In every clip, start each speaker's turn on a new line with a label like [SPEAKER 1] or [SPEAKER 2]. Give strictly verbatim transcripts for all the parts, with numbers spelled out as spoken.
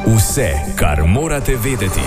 [SPEAKER 1] Vse, kar morate vedeti.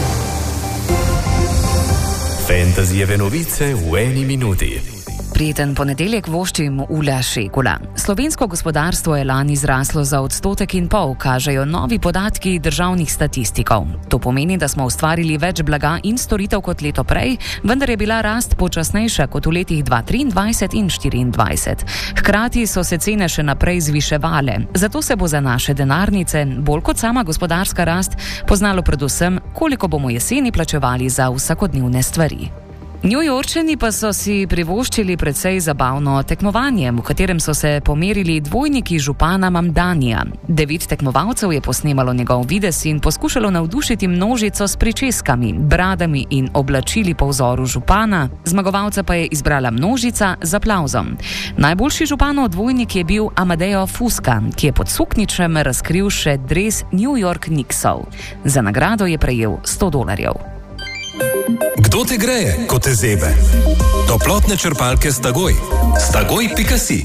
[SPEAKER 1] Fantasyjeve novice v eni minuti.
[SPEAKER 2] Prijeten ponedeljek voščim Ula Šegula. Slovensko gospodarstvo je lani zraslo za odstotek in pol, kažejo novi podatki državnih statistikov. To pomeni, da smo ustvarili več blaga in storitev kot leto prej, vendar je bila rast počasnejša kot v letih dva tisoč triindvajset in štiriindvajset. Hkrati so se cene še naprej zviševale, zato se bo za naše denarnice, bolj kot sama gospodarska rast, poznalo predvsem, koliko bomo jeseni plačevali za vsakodnevne stvari. Newyorčani pa so si privoščili precej zabavno tekmovanje, v katerem so se pomerili dvojniki župana Mamdanija. Devet tekmovalcev je posnemalo njegov videz in poskušalo navdušiti množico s pričeskami, bradami in oblačili po vzoru župana. Zmagovalca pa je izbrala množica z aplavzom. Najboljši županov dvojnik je bil Amadeo Fusca, ki je pod suknjičem razkril še dres New York Knicksov. Za nagrado je prejel sto dolarjev.
[SPEAKER 3] Kdo te greje, ko te zebe? Toplotne črpalke Stagoj. Stagoj pika si.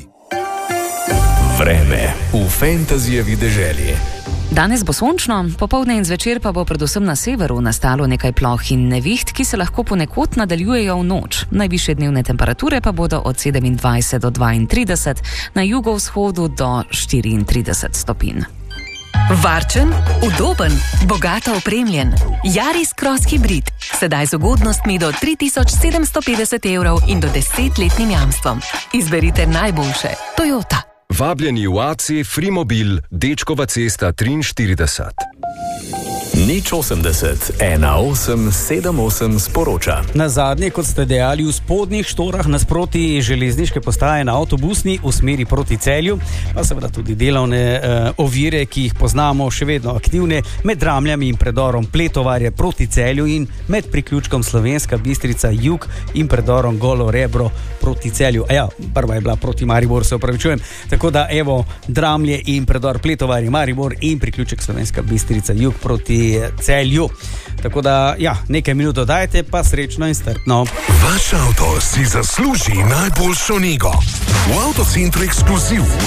[SPEAKER 1] Vreme v Fantasyjevi deželi.
[SPEAKER 2] Danes bo sončno, popoldne in zvečer pa bo predvsem na severu nastalo nekaj ploh in neviht, ki se lahko ponekod nadaljujejo v noč. Najvišje dnevne temperature pa bodo od sedemindvajset do dvaintrideset, na jugovzhodu do štiriintrideset stopinj.
[SPEAKER 4] Varčen, udoben, bogato opremljen. Yaris Cross Hybrid. Sedaj z ugodnostmi do tri tisoč sedemsto petdeset evrov in do desetletnim jamstvom. Izberite najboljše. Toyota.
[SPEAKER 5] Vabljeni v A C Frimobil, Dečkova cesta triinštirideset.
[SPEAKER 1] Nič osemdeset, ena osem sedem osem sporoča.
[SPEAKER 6] Na zadnje, kot ste dejali, v spodnjih štorah nasproti železniške postaje na avtobusni v smeri proti Celju, pa seveda tudi delovne uh, ovire, ki jih poznamo, še vedno aktivne med Dramljami in predorom Pletovarje proti Celju in med priključkom Slovenska Bistrica jug in predorom Golo Rebro proti Celju. A ja, prva je bila proti Mariboru, se opravičujem. Tako da evo, Dramlje in predor Pletovarje Maribor in priključek Slovenska Bistrica jug proti Celju. Tako da, ja, nekaj minut dodajte, pa srečno in strpno.
[SPEAKER 3] Vaš avto si zasluži najboljšo nego. V Avtocentru Ekskluziv